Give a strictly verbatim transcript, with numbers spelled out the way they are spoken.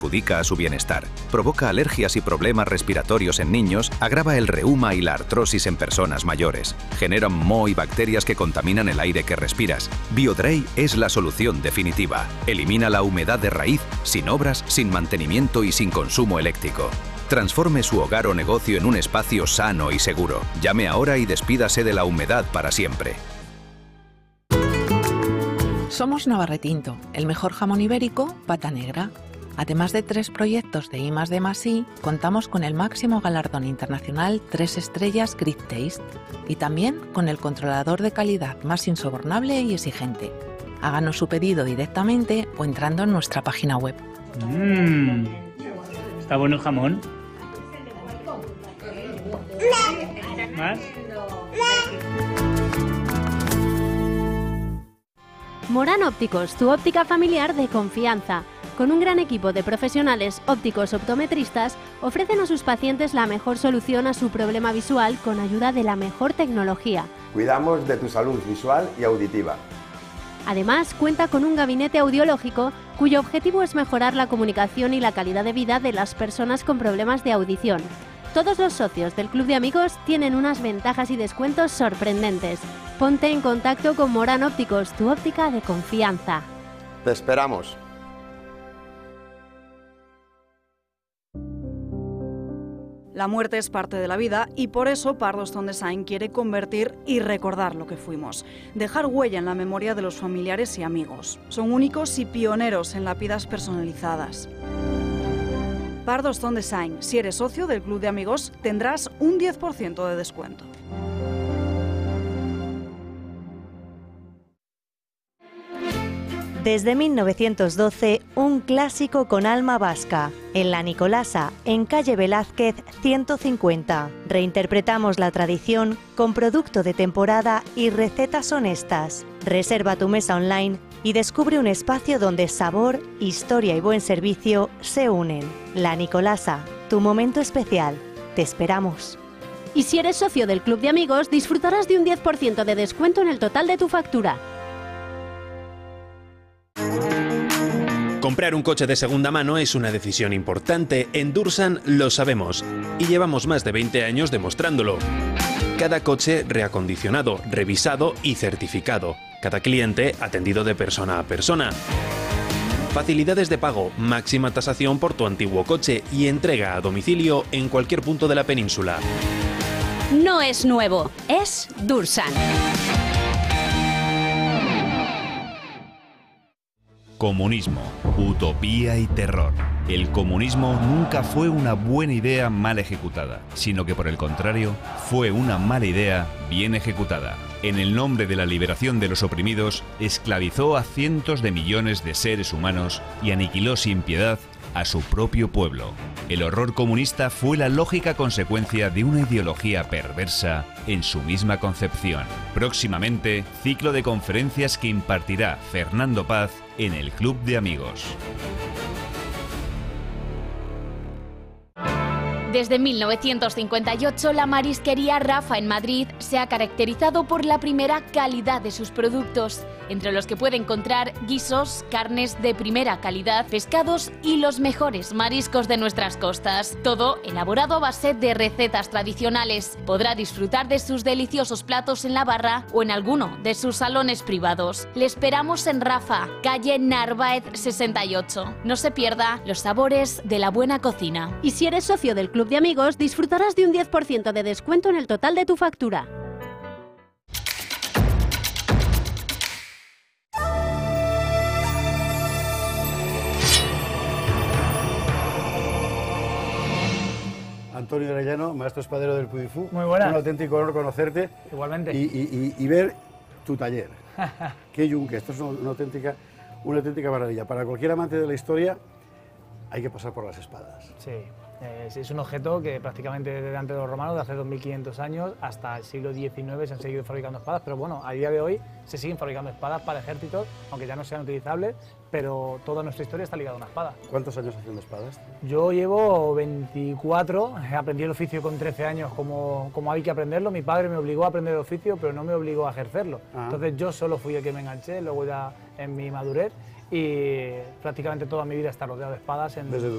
perjudica a su bienestar, provoca alergias y problemas respiratorios en niños, agrava el reuma y la artrosis en personas mayores, genera moho y bacterias que contaminan el aire que respiras. BioDry es la solución definitiva. Elimina la humedad de raíz, sin obras, sin mantenimiento y sin consumo eléctrico. Transforme su hogar o negocio en un espacio sano y seguro. Llame ahora y despídase de la humedad para siempre. Somos Navarretinto, el mejor jamón ibérico, pata negra. Además de tres proyectos de I más D más I, contamos con el máximo galardón internacional tres estrellas Great Taste y también con el controlador de calidad más insobornable y exigente. Háganos su pedido directamente o entrando en nuestra página web. Mmm, está bueno el jamón. ¿Más? Morán Ópticos, tu óptica familiar de confianza. Con un gran equipo de profesionales ópticos optometristas, ofrecen a sus pacientes la mejor solución a su problema visual con ayuda de la mejor tecnología. Cuidamos de tu salud visual y auditiva. Además, cuenta con un gabinete audiológico cuyo objetivo es mejorar la comunicación y la calidad de vida de las personas con problemas de audición. Todos los socios del Club de Amigos tienen unas ventajas y descuentos sorprendentes. Ponte en contacto con Morán Ópticos, tu óptica de confianza. Te esperamos. La muerte es parte de la vida y por eso Pardostone Design quiere convertir y recordar lo que fuimos. Dejar huella en la memoria de los familiares y amigos. Son únicos y pioneros en lápidas personalizadas. Pardostone Design. Si eres socio del Club de Amigos, tendrás un diez por ciento de descuento. Desde mil novecientos doce, un clásico con alma vasca. En La Nicolasa, en calle Velázquez ciento cincuenta. Reinterpretamos la tradición con producto de temporada y recetas honestas. Reserva tu mesa online y descubre un espacio donde sabor, historia y buen servicio se unen. La Nicolasa, tu momento especial. Te esperamos. Y si eres socio del Club de Amigos, disfrutarás de un diez por ciento de descuento en el total de tu factura. Comprar un coche de segunda mano es una decisión importante. En Dursan lo sabemos y llevamos más de veinte años demostrándolo. Cada coche reacondicionado, revisado y certificado. Cada cliente atendido de persona a persona. Facilidades de pago, máxima tasación por tu antiguo coche y entrega a domicilio en cualquier punto de la península. No es nuevo, es Dursan. Comunismo, utopía y terror. El comunismo nunca fue una buena idea mal ejecutada, sino que por el contrario, fue una mala idea bien ejecutada. En el nombre de la liberación de los oprimidos, esclavizó a cientos de millones de seres humanos y aniquiló sin piedad a su propio pueblo. El horror comunista fue la lógica consecuencia de una ideología perversa en su misma concepción. Próximamente, ciclo de conferencias que impartirá Fernando Paz en el Club de Amigos. Desde mil novecientos cincuenta y ocho, la marisquería Rafa en Madrid se ha caracterizado por la primera calidad de sus productos, entre los que puede encontrar guisos, carnes de primera calidad, pescados y los mejores mariscos de nuestras costas. Todo elaborado a base de recetas tradicionales. Podrá disfrutar de sus deliciosos platos en la barra o en alguno de sus salones privados. Le esperamos en Rafa, calle Narváez sesenta y ocho. No se pierda los sabores de la buena cocina. Y si eres socio del Club de Amigos, disfrutarás de un diez por ciento de descuento en el total de tu factura. Antonio Arellano, maestro espadero del Pudifú. Muy buena. Un auténtico honor conocerte. Igualmente. Y, y, y, y ver tu taller. Qué yunque, esto es una, una, auténtica, una auténtica maravilla. Para cualquier amante de la historia hay que pasar por las espadas. Sí. Es, es un objeto que prácticamente desde antes de los romanos, de hace dos mil quinientos años, hasta el siglo diecinueve se han seguido fabricando espadas, pero bueno, a día de hoy se siguen fabricando espadas para ejércitos, aunque ya no sean utilizables, pero toda nuestra historia está ligada a una espada. ¿Cuántos años haciendo espadas? Yo llevo veinticuatro, aprendí el oficio con trece años como, como hay que aprenderlo. Mi padre me obligó a aprender el oficio, pero no me obligó a ejercerlo. Ajá. Entonces yo solo fui el que me enganché, luego ya en mi madurez, y prácticamente toda mi vida está rodeado de espadas. En... Desde